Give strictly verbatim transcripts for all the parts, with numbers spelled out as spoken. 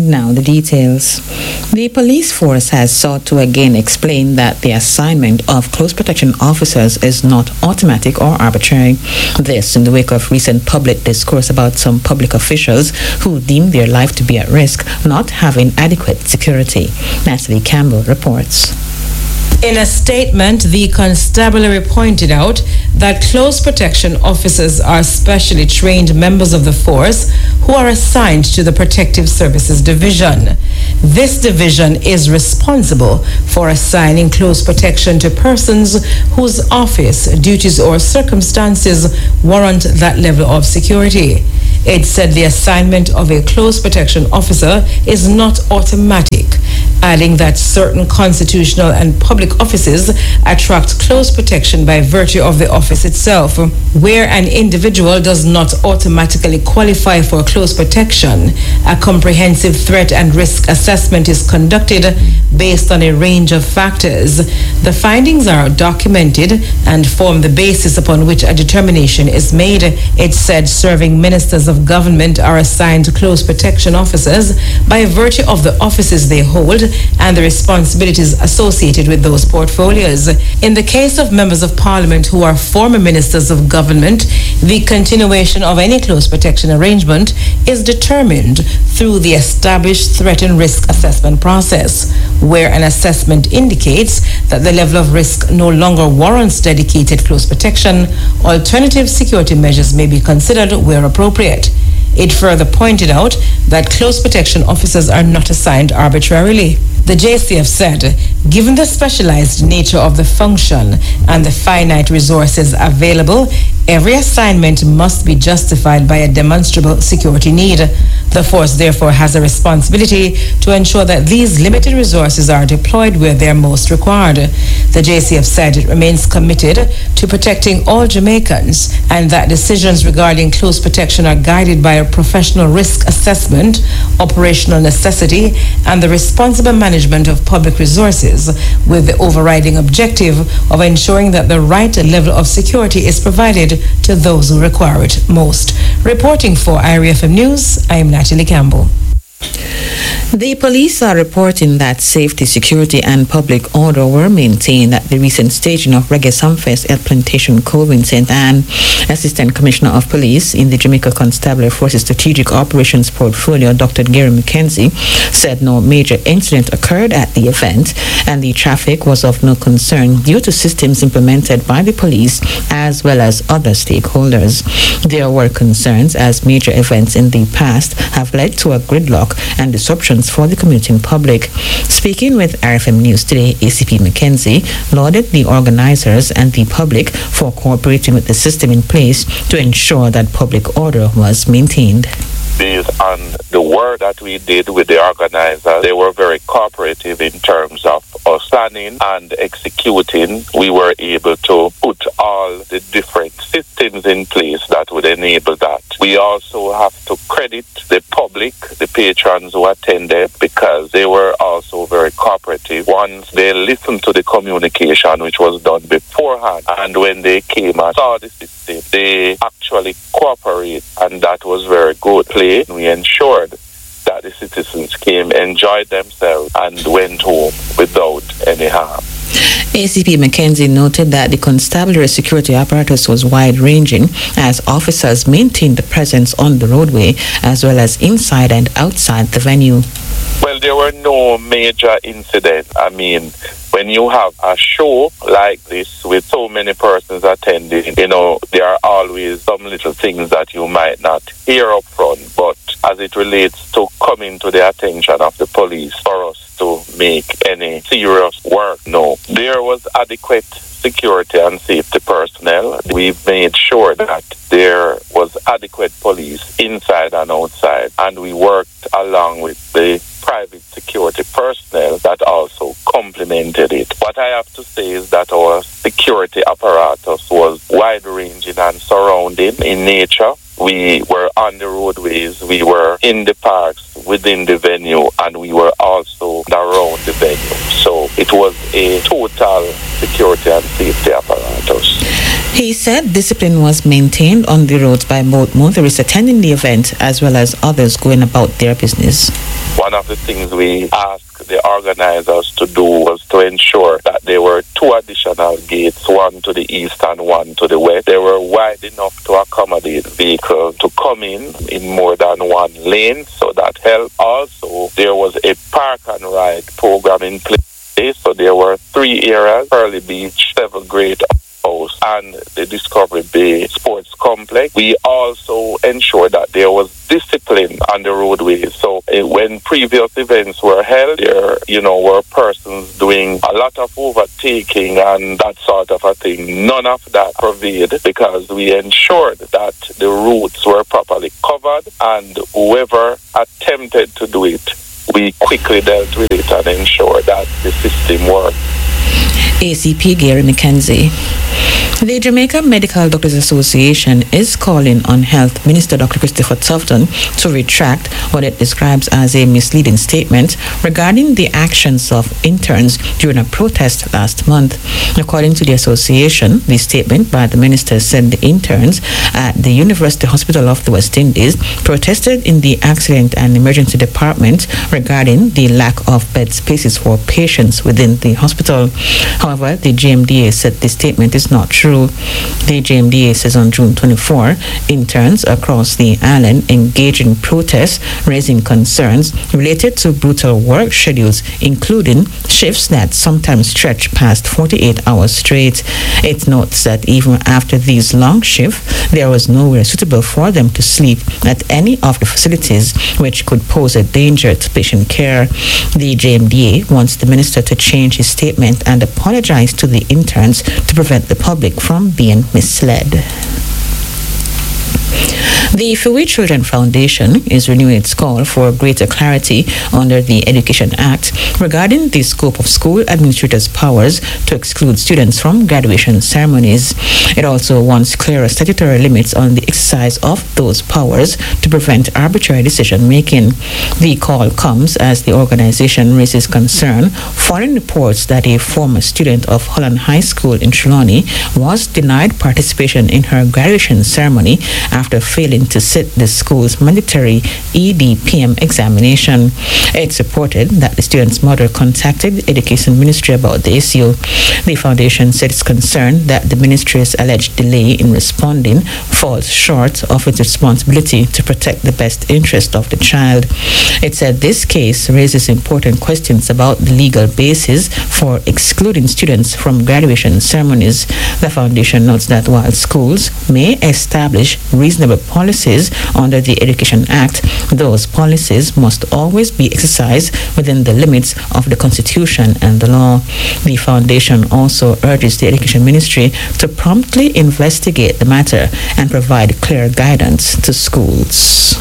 And now the details. The police force has sought to again explain that the assignment of close protection officers is not automatic or arbitrary. This in the wake of recent public discourse about some public officials who deem their life to be at risk, not having adequate security. Natalie Campbell reports. In a statement, the constabulary pointed out that close protection officers are specially trained members of the force who are assigned to the Protective Services Division. This division is responsible for assigning close protection to persons whose office, duties, or circumstances warrant that level of security. It said the assignment of a close protection officer is not automatic, adding that certain constitutional and public offices attract close protection by virtue of the office itself. Where an individual does not automatically qualify for close protection, a comprehensive threat and risk assessment is conducted based on a range of factors. The findings are documented and form the basis upon which a determination is made. It said serving ministers of government are assigned close protection officers by virtue of the offices they hold and the responsibilities associated with those portfolios. In the case of members of parliament who are former ministers of government, the continuation of any close protection arrangement is determined through the established threat and risk assessment process, where an assessment indicates that the level of risk no longer warrants dedicated close protection. Alternative security measures may be considered where appropriate. It further pointed out that close protection officers are not assigned arbitrarily. The J C F said, given the specialized nature of the function and the finite resources available, every assignment must be justified by a demonstrable security need. The force therefore has a responsibility to ensure that these limited resources are deployed where they are most required. The J C F said it remains committed to protecting all Jamaicans and that decisions regarding close protection are guided by a professional risk assessment, operational necessity, and the responsible management of public resources, with the overriding objective of ensuring that the right level of security is provided to those who require it most. Reporting for I R I F M News, I am Natalie Campbell. The police are reporting that safety, security, and public order were maintained at the recent staging of Reggae Sumfest at Plantation Cove in Saint Anne. Assistant Commissioner of Police in the Jamaica Constabulary Forces Strategic Operations Portfolio, Doctor Gary McKenzie, said no major incident occurred at the event and the traffic was of no concern due to systems implemented by the police as well as other stakeholders. There were concerns as major events in the past have led to a gridlock and disruptions for the community and public. Speaking with R F M News today, A C P McKenzie lauded the organizers and the public for cooperating with the system in place to ensure that public order was maintained. Based on the work that we did with the organizers, they were very cooperative in terms of us planning and executing. We were able to put all the different systems in place that would enable that. We also have to credit the public, the patrons who attended, because they were also very cooperative. Once they listened to the communication which was done beforehand, and when they came and saw the system, they actually cooperated, and that was very good play. We ensured that the citizens came, enjoyed themselves, and went home without any harm. A C P McKenzie noted that the constabulary security apparatus was wide-ranging as officers maintained the presence on the roadway as well as inside and outside the venue. Well, there were no major incidents. I mean, when you have a show like this with so many persons attending, you know, there are always some little things that you might not hear up front, but as it relates to coming to the attention of the police for us to make any serious work, no. There was adequate security and safety personnel. We've made sure that there was adequate police inside and outside, and we worked along with the private security personnel that also complemented it. What I have to say is that our security apparatus was wide-ranging and surrounding in nature. We were on the roadways, we were in the parks, within the venue, and we were also around the venue. So it was a total security and safety apparatus. He said discipline was maintained on the roads by both motorists attending the event as well as others going about their business. One of the things we asked the organizers to do was to ensure that there were two additional gates, one to the east and one to the west. They were wide enough to accommodate vehicles to come in in more than one lane, so that helped. Also, there was a park and ride program in place, so there were three areas: Pearly Beach, Seven Great House, and the Discovery Bay Sports Complex. We also ensured that there was discipline on the roadways. So uh, when previous events were held, there, you know, were persons doing a lot of overtaking and that sort of a thing. None of that prevailed because we ensured that the routes were properly covered, and whoever attempted to do it, we quickly dealt with it and ensured that the system worked. A C P Gary McKenzie. The Jamaica Medical Doctors Association is calling on Health Minister Doctor Christopher Tufton to retract what it describes as a misleading statement regarding the actions of interns during a protest last month. According to the association, the statement by the minister said the interns at the University Hospital of the West Indies protested in the Accident and Emergency Department regarding the lack of bed spaces for patients within the hospital. However, the J M D A said the statement is not true. The J M D A says on June twenty-fourth, interns across the island engaged in protests, raising concerns related to brutal work schedules, including shifts that sometimes stretch past forty-eight hours straight. It notes that even after these long shifts, there was nowhere suitable for them to sleep at any of the facilities, which could pose a danger to patient care. The J M D A wants the minister to change his statement and apologize to the interns to prevent the public from being misled. The For We Children Foundation is renewing its call for greater clarity under the Education Act regarding the scope of school administrators' powers to exclude students from graduation ceremonies. It also wants clearer statutory limits on the exercise of those powers to prevent arbitrary decision-making. The call comes as the organization raises concern following reports that a former student of Holland High School in Trelawney was denied participation in her graduation ceremony after failing to sit the school's mandatory E D P M examination. It's reported that the student's mother contacted the Education Ministry about the issue. The foundation said it's concerned that the ministry's alleged delay in responding falls short of its responsibility to protect the best interest of the child. It said this case raises important questions about the legal basis for excluding students from graduation ceremonies. The foundation notes that while schools may establish reasonable policies under the Education Act, those policies must always be exercised within the limits of the Constitution and the law. The foundation also urges the Education Ministry to promptly investigate the matter and provide clear guidance to schools.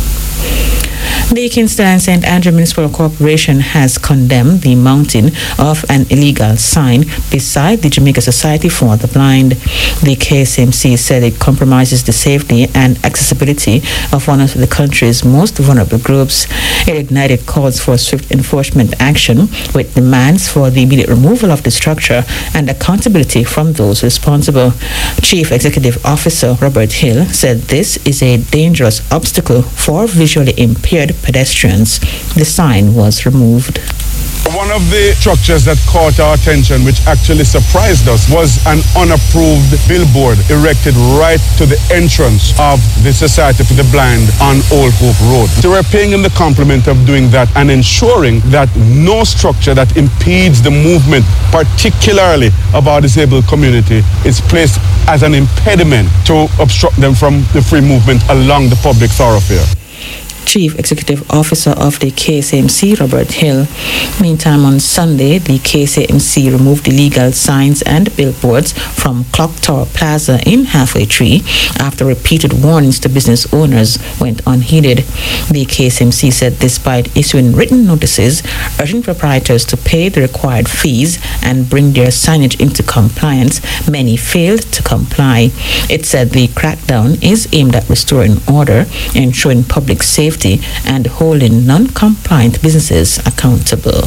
The Kingston and Saint Andrew Municipal Corporation has condemned the mounting of an illegal sign beside the Jamaica Society for the Blind. The K S M C said it compromises the safety and accessibility of one of the country's most vulnerable groups. It ignited calls for swift enforcement action with demands for the immediate removal of the structure and accountability from those responsible. Chief Executive Officer Robert Hill said this is a dangerous obstacle for visually impaired pedestrians. The sign was removed. One of the structures that caught our attention, which actually surprised us, was an unapproved billboard erected right to the entrance of the Society for the Blind on Old Hope Road. So we're paying him the compliment of doing that and ensuring that no structure that impedes the movement, particularly of our disabled community, is placed as an impediment to obstruct them from the free movement along the public thoroughfare. Chief Executive Officer of the K S A M C, Robert Hill. Meantime, on Sunday, the K S A M C removed illegal signs and billboards from Clock Tower Plaza in Halfway Tree after repeated warnings to business owners went unheeded. The K S A M C said despite issuing written notices urging proprietors to pay the required fees and bring their signage into compliance, many failed to comply. It said the crackdown is aimed at restoring order, ensuring public safety safety and holding non-compliant businesses accountable.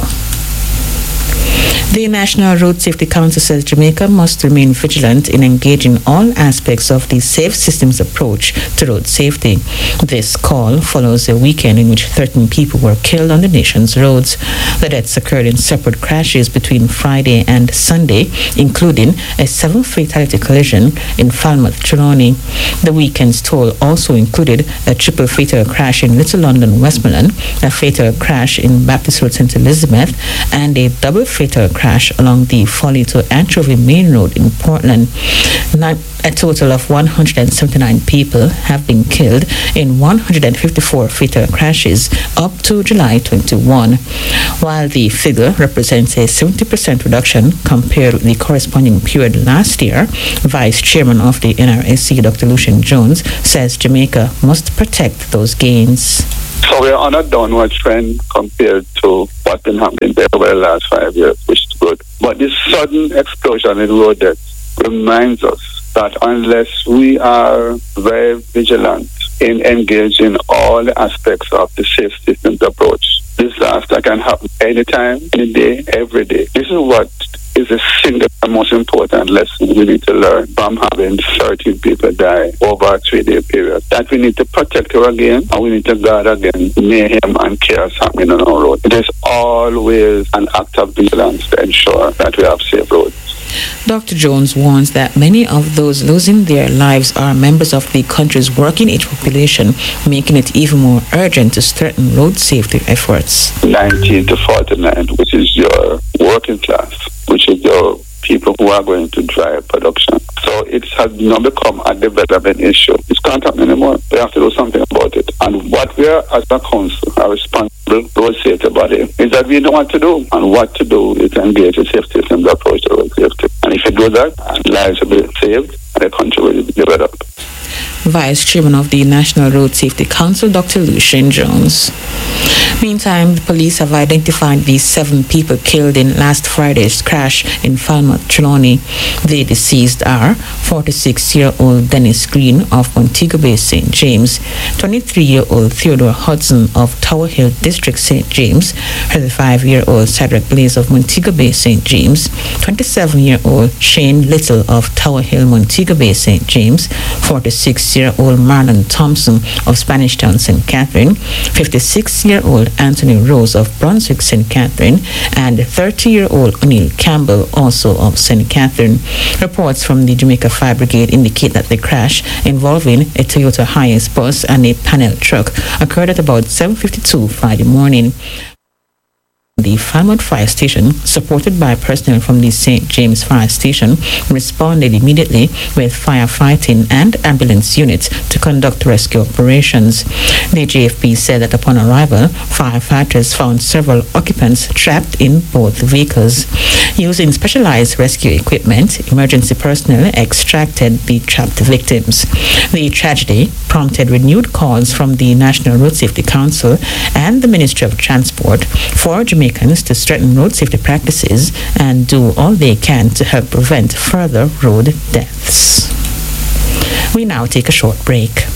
The National Road Safety Council says Jamaica must remain vigilant in engaging all aspects of the Safe Systems approach to road safety. This call follows a weekend in which thirteen people were killed on the nation's roads. The deaths occurred in separate crashes between Friday and Sunday, including a seven-fatality collision in Falmouth, Trelawney. The weekend's toll also included a triple fatal crash in Little London, Westmoreland, a fatal crash in Baptist Road, Saint Elizabeth, and a double fatal crash crash along the Folly to Anchovy Main Road in Portland. Not a total of one hundred seventy-nine people have been killed in one hundred fifty-four fatal crashes up to July twenty-first. While the figure represents a seventy percent reduction compared with the corresponding period last year, Vice Chairman of the N R S C, Doctor Lucian Jones, says Jamaica must protect those gains. So we're on a downward trend compared to what's been happening there over the last five years, which is good. But this sudden explosion in road deaths reminds us that unless we are very vigilant in engaging all the aspects of the Safe Systems approach, disaster can happen anytime, any day, every day. This is what is the single most important lesson we need to learn from having thirteen people die over a three-day period. That we need to protect her again, and we need to guard against mayhem and chaos happening on our road. It is always an act of vigilance to ensure that we have safe roads. Doctor Jones warns that many of those losing their lives are members of the country's working age population, making it even more urgent to strengthen road safety efforts. nineteen to forty-nine, which is your working class, which is your people who are going to drive production. So it has now become a development issue. It can't happen anymore. We have to do something about it. And what we are, as a council, a responsible road safety body, is that we know what to do. And what to do is engage the safety systems approach to road safety. And if you do that, lives will be saved and the country will develop. Vice Chairman of the National Road Safety Council, Doctor Lucian Jones. Meantime, the police have identified the seven people killed in last Friday's crash in Falmouth, Trelawney. The deceased are forty-six-year-old Dennis Green of Montego Bay, Saint James, twenty-three-year-old Theodore Hudson of Tower Hill District, Saint James, thirty-five-year-old Cedric Blaze of Montego Bay, Saint James, twenty-seven-year-old Shane Little of Tower Hill, Montego Bay, Saint James, forty-six-year-old Marlon Thompson of Spanish Town, Saint Catherine, fifty-six-year-old Anthony Rose of Brunswick, Saint Catherine, and thirty-year-old O'Neill Campbell, also of Saint Catherine. Reports from the Jamaica Fire Brigade indicate that the crash involving a Toyota Hiace bus and a panel truck occurred at about seven fifty-two Friday morning. The Falmouth Fire Station, supported by personnel from the Saint James Fire Station, responded immediately with firefighting and ambulance units to conduct rescue operations. The J F P said that upon arrival, firefighters found several occupants trapped in both vehicles. Using specialized rescue equipment, emergency personnel extracted the trapped victims. The tragedy prompted renewed calls from the National Road Safety Council and the Ministry of Transport for Jamaica to strengthen road safety practices and do all they can to help prevent further road deaths. We now take a short break.